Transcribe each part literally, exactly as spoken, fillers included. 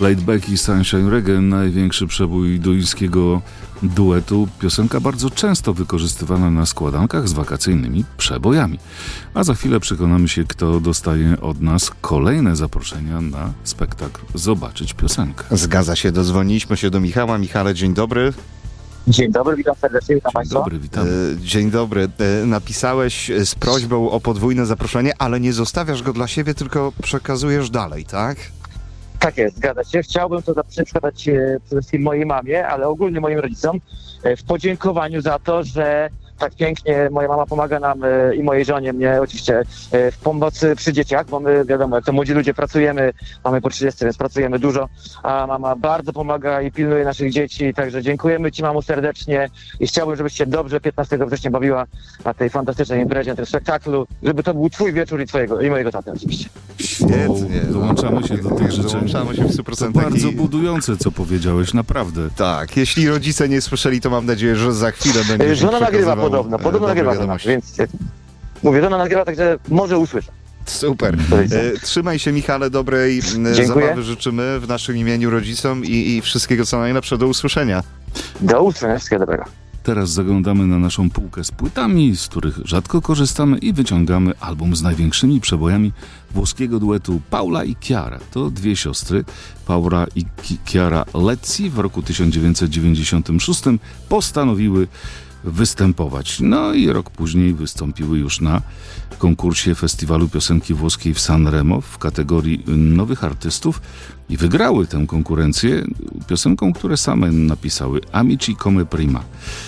Laidback i Sunshine Reggae, największy przebój duńskiego duetu. Piosenka bardzo często wykorzystywana na składankach z wakacyjnymi przebojami. A za chwilę przekonamy się, kto dostaje od nas kolejne zaproszenia na spektakl Zobaczyć piosenkę. Zgadza się, dodzwoniliśmy się do Michała. Michale, dzień dobry. Dzień dobry, witam serdecznie, witam Państwa. Dzień dobry, witam. E, dzień dobry. E, napisałeś z prośbą o podwójne zaproszenie, ale nie zostawiasz go dla siebie, tylko przekazujesz dalej, tak? Tak jest, zgadza się. Chciałbym to przekazać e, przede wszystkim mojej mamie, ale ogólnie moim rodzicom e, w podziękowaniu za to, że tak pięknie moja mama pomaga nam e, i mojej żonie, mnie oczywiście, e, w pomocy przy dzieciach, bo my, wiadomo, jak to młodzi ludzie pracujemy, mamy po trzydziestu, więc pracujemy dużo, a mama bardzo pomaga i pilnuje naszych dzieci, także dziękujemy Ci, mamo, serdecznie i chciałbym, żebyś się dobrze piętnastego września bawiła na tej fantastycznej imprezie, na tym spektaklu, żeby to był Twój wieczór i Twojego, i mojego taty oczywiście. Świetnie. Dołączamy się do tych życzeń. Dołączamy się w stu To procentach. bardzo i... budujące, co powiedziałeś, naprawdę. Tak, jeśli rodzice nie słyszeli, to mam nadzieję, że za chwilę będzie. Żona nagrywa podobno, podobno nagrywa to nasz, więc e, mówię, żona nagrywa, także może usłyszę. Super. E, trzymaj się, Michale, dobrej e, Dziękuję. zabawy życzymy w naszym imieniu rodzicom i, i wszystkiego co najlepsze. Do usłyszenia. Do usłyszenia, wszystkiego dobrego. Teraz zaglądamy na naszą półkę z płytami, z których rzadko korzystamy i wyciągamy album z największymi przebojami włoskiego duetu Paula i Chiara. To dwie siostry, Paula i Chiara Lezzi, w roku tysiąc dziewięćset dziewięćdziesiątym szóstym postanowiły występować. No i rok później wystąpiły już na konkursie Festiwalu Piosenki Włoskiej w Sanremo w kategorii nowych artystów i wygrały tę konkurencję piosenką, które same napisały, Amici come prima.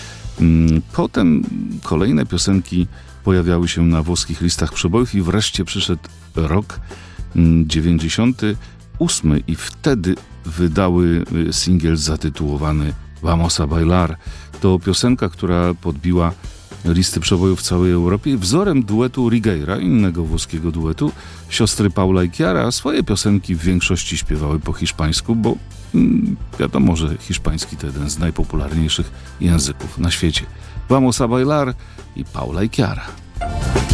Potem kolejne piosenki pojawiały się na włoskich listach przebojów i wreszcie przyszedł rok dziewięćdziesiąty ósmy i wtedy wydały singiel zatytułowany Vamos a bailar. To piosenka, która podbiła listy przebojów w całej Europie. Wzorem duetu Righeira, innego włoskiego duetu, siostry Paula i Chiara swoje piosenki w większości śpiewały po hiszpańsku, bo mm, wiadomo, że hiszpański to jeden z najpopularniejszych języków na świecie. Vamos a bailar i Paula i Chiara.